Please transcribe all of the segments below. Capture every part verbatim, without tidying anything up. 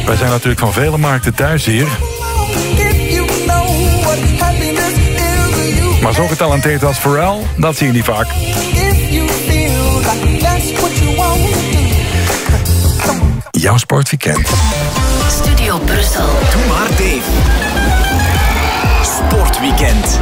Wij zijn natuurlijk van vele markten thuis hier. Maar zo getalenteerd als Pharrell, dat zie je niet vaak. Jouw sportweekend. Studio Brussel. Doe maar Dave. Sportweekend.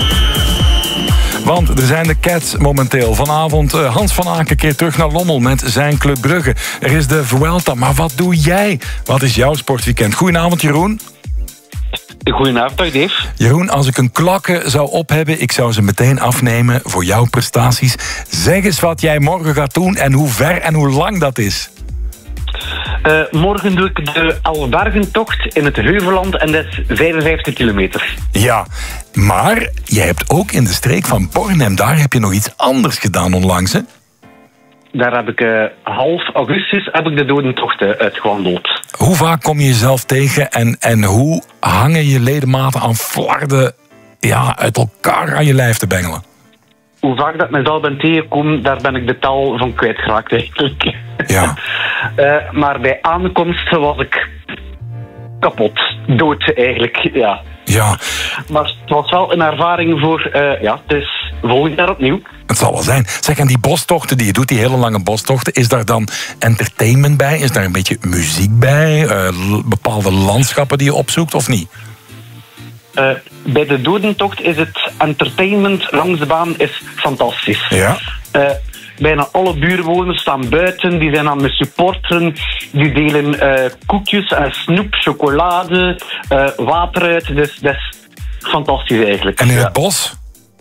Want er zijn de Cats momenteel. Vanavond uh, Hans van Aken keert terug naar Lommel met zijn Club Brugge. Er is de Vuelta, maar wat doe jij? Wat is jouw sportweekend? Goedenavond, Jeroen. Goedenavond, Dave. Jeroen, als ik een klokke zou ophebben, ik zou ze meteen afnemen voor jouw prestaties. Zeg eens wat jij morgen gaat doen en hoe ver en hoe lang dat is. Uh, morgen doe ik de Albergentocht in het Heuvelland en dat is vijfenvijftig kilometer. Ja, maar jij hebt ook in de streek van Bornem, daar heb je nog iets anders gedaan onlangs, hè? Daar heb ik uh, half augustus heb ik de Dodentocht uh, uitgewandeld. Hoe vaak kom je jezelf tegen en, en hoe hangen je ledematen aan flarden ja, uit elkaar aan je lijf te bengelen? Hoe vaak dat ik mezelf ben tegengekomen, daar ben ik de tel van kwijtgeraakt eigenlijk. Ja. uh, maar bij aankomst was ik kapot. Dood eigenlijk, ja. Ja. Maar het was wel een ervaring voor, uh, ja, het is volgend jaar opnieuw. Het zal wel zijn. Zeg, en die bostochten die je doet, die hele lange bostochten, is daar dan entertainment bij? Is daar een beetje muziek bij? Uh, bepaalde landschappen die je opzoekt, of niet? Uh, bij de Dodentocht is het entertainment langs de baan is fantastisch. Ja. Uh, bijna alle buurtbewoners staan buiten, die zijn aan het supporteren, die delen uh, koekjes en snoep, chocolade, uh, water uit. Dus dat is fantastisch eigenlijk. En in het ja. bos?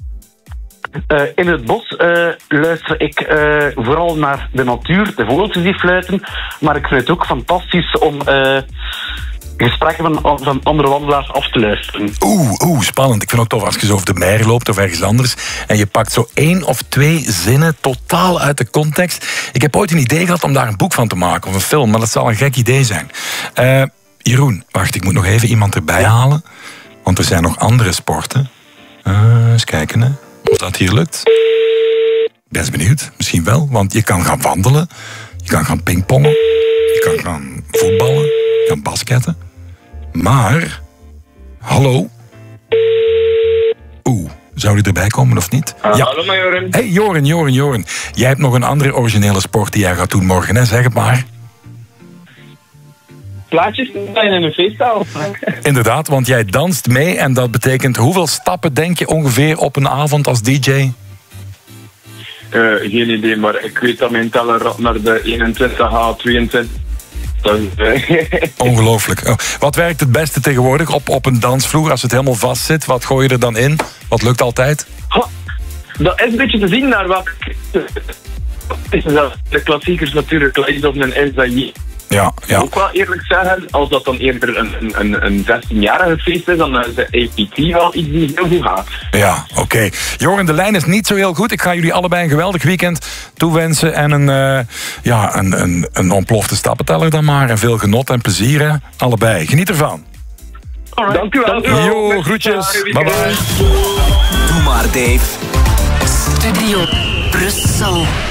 Uh, in het bos uh, luister ik uh, vooral naar de natuur, de vogeltjes die fluiten, maar ik vind het ook fantastisch om uh, gesprekken van, van andere wandelaars af te luisteren. Oeh, oeh, spannend. Ik vind het ook tof als je zo over de mer loopt of ergens anders en je pakt zo één of twee zinnen totaal uit de context. Ik heb ooit een idee gehad om daar een boek van te maken of een film, maar dat zal een gek idee zijn. Uh, Jeroen, wacht, ik moet nog even iemand erbij halen, want er zijn nog andere sporten. Uh, eens kijken, hè. Of dat hier lukt. Best benieuwd, misschien wel, want je kan gaan wandelen, je kan gaan pingpongen, je kan gaan voetballen, je kan basketten. Maar, hallo? Oeh, zou die erbij komen of niet? Uh, ja. Hallo, maar Joren. Hey, Joren, Joren, Joren. Jij hebt nog een andere originele sport die jij gaat doen morgen, hè? Zeg het maar. Plaatjes zijn in een feestzaal. Inderdaad, want jij danst mee en dat betekent hoeveel stappen denk je ongeveer op een avond als D J? Uh, geen idee, maar ik weet dat mijn teller naar de eenentwintig gaat, tweeëntwintig. Dat is, uh, Ongelooflijk. Oh, wat werkt het beste tegenwoordig op, op een dansvloer als het helemaal vast zit? Wat gooi je er dan in? Wat lukt altijd? Ha, dat is een beetje te zien naar welke... De klassiekers natuurlijk, Light of een S A I. Ja, ja. Ook wel eerlijk zeggen, als dat dan eerder een, een, een zestienjarige feest is, dan is de A P T wel iets die heel goed gaat. Ja, oké. Okay. Joren, de lijn is niet zo heel goed. Ik ga jullie allebei een geweldig weekend toewensen en een, uh, ja, een, een, een ontplofte stappenteller dan maar. En veel genot en plezier, hè? Allebei. Geniet ervan. Alright. Dank u wel. Jo, groetjes. Bye bye. Doe maar Dave. Studio Brussel.